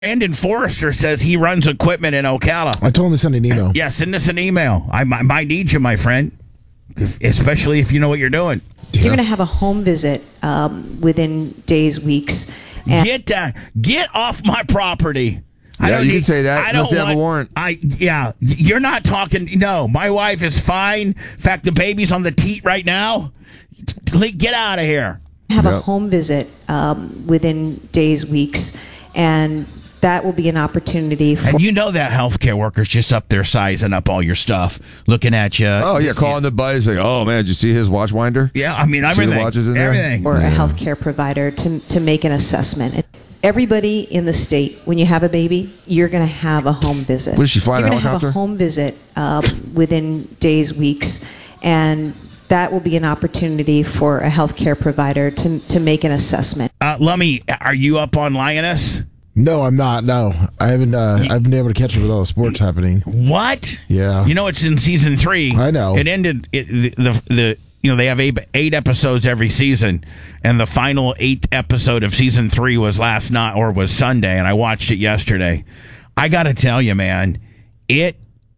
Brandon Forrester says he runs equipment in Ocala. I told him to send an email. Yeah, send us an email. I might need you, my friend, especially if you know what you're doing. You're going to have a home visit within days, weeks. And Get off my property. Yeah, you can say that. Unless they have a warrant. You're not talking. No, my wife is fine. In fact, the baby's on the teat right now. Get out of here. Have a home visit within days, weeks, and that will be an opportunity for... And you know that healthcare worker's just up there sizing up all your stuff, looking at you. Oh, yeah, calling the buddies like, oh, man, did you see his watch winder? Yeah, I mean, everything. See the watches in there? Everything. Or a healthcare provider to make an assessment. Everybody in the state, when you have a baby, you're going to have a home visit. What, is she flying a helicopter? You're going to have a home visit within days, weeks, and that will be an opportunity for a healthcare provider to make an assessment. Lummy, are you up on Lioness? No, I'm not. No, I haven't. I've been able to catch it with all the sports happening. What? Yeah. You know, it's in season 3. I know. It ended. They have eight episodes every season, and the final 8th episode of season 3 was last night, or was Sunday, and I watched it yesterday. I got to tell you, man, it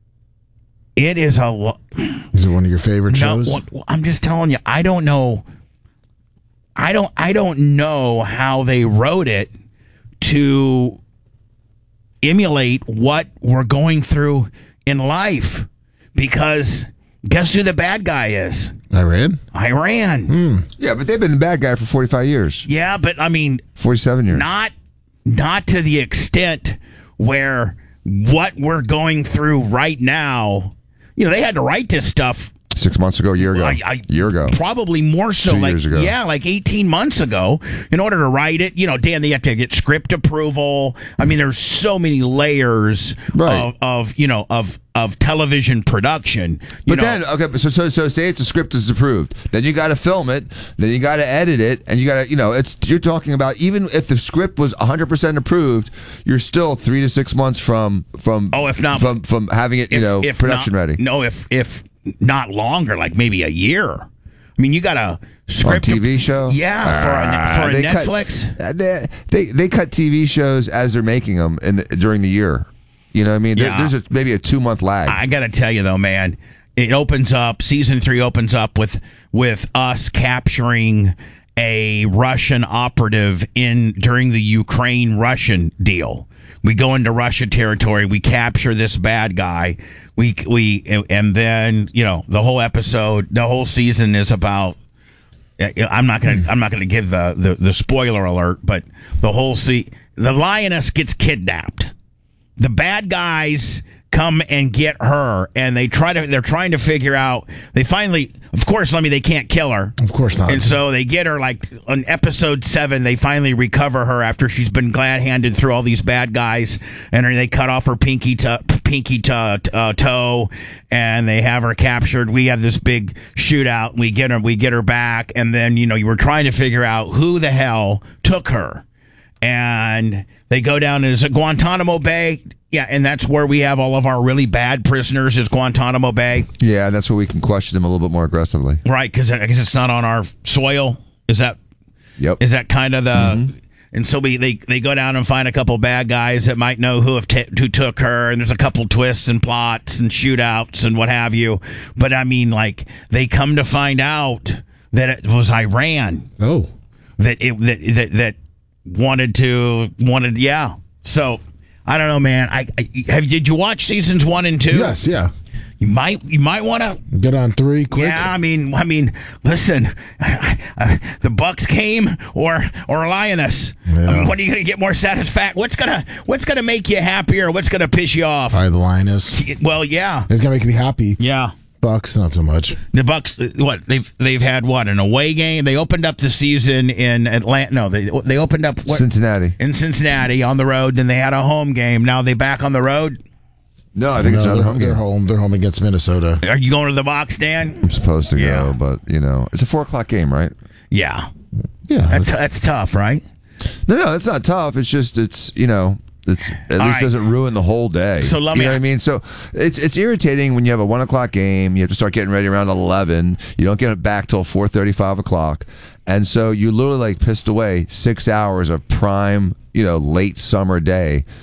is a lot. Is it one of your favorite shows? I'm just telling you, I don't know. I don't know how they wrote it to emulate what we're going through in life, because guess who the bad guy is? Iran. Yeah, but they've been the bad guy for 45 years. Yeah, but I mean, 47 years. Not to the extent where what we're going through right now. You know, they had to write this stuff 6 months ago, a year ago. Year ago. Probably more so. 2 years ago. Yeah, like 18 months ago. In order to write it, you know, Dan, they have to get script approval. I mean, there's so many layers of television production. So say it's a script is approved. Then you got to film it. Then you got to edit it, and you got to, you're talking about, even if the script was 100% approved, you're still 3 to 6 months from if not from having it, if production ready. No, if not longer, like maybe a year. I mean, you got a script on TV show. Yeah, for a Netflix. They cut TV shows as they're making them during the year. You know what I mean? Yeah. There's maybe a 2-month lag. I got to tell you though, man, it opens up. Season 3 opens up with us capturing a Russian operative during the Ukraine-Russian deal. We go into Russia territory. We capture this bad guy. And then the whole episode, the whole season is about. I'm not gonna give the spoiler alert, but the lioness gets kidnapped. The bad guys come and get her, and they're trying to figure out. They finally, of course, they can't kill her. Of course not. And so they get her, like on episode 7, they finally recover her after she's been glad-handed through all these bad guys, and they cut off her pinky toe, and they have her captured. We have this big shootout, and we get her back, and then you were trying to figure out who the hell took her. And they go down to Guantanamo Bay. Yeah, and that's where we have all of our really bad prisoners is Guantanamo Bay. Yeah, and that's where we can question them a little bit more aggressively. Right, because I guess it's not on our soil. Is that? Yep. Is that kind of the? Mm-hmm. And so they go down and find a couple bad guys that might know who took her, and there's a couple twists and plots and shootouts and what have you. But I mean, like, they come to find out that it was Iran. Oh, that wanted. Yeah. So I don't know, man. Did you watch seasons 1 and 2? Yes. Yeah. You might want to get on 3 quick. Yeah, I mean, listen, the Bucks came or Lioness. Yeah. I mean, what are you going to get more satisfaction? What's gonna make you happier? What's gonna piss you off? Probably the Lioness. Well, yeah, it's gonna make me happy. Yeah. Bucks, not so much. The Bucks, they've had an away game. They opened up the season in Atlanta. No, they opened up Cincinnati. In Cincinnati on the road. Then they had a home game. Now they back on the road. No, I think it's another home game. They're home against Minnesota. Are you going to the box, Dan? I'm supposed to go, but it's a 4:00 game, right? Yeah. Yeah. That's tough, right? No, it's not tough. It's just It's at least doesn't ruin the whole day. So you know what I mean? So it's irritating when you have a 1:00 game. You have to start getting ready around 11. You don't get it back till 4:30, 5 o'clock, And so you literally like pissed away 6 hours of prime, late summer day